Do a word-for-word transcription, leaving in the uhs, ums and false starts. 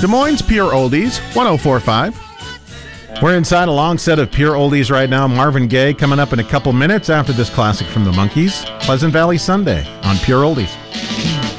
Des Moines Pure Oldies, one oh four point five. We're inside a long set of Pure Oldies right now. Marvin Gaye coming up in a couple minutes after this classic from the Monkees. Pleasant Valley Sunday on Pure Oldies.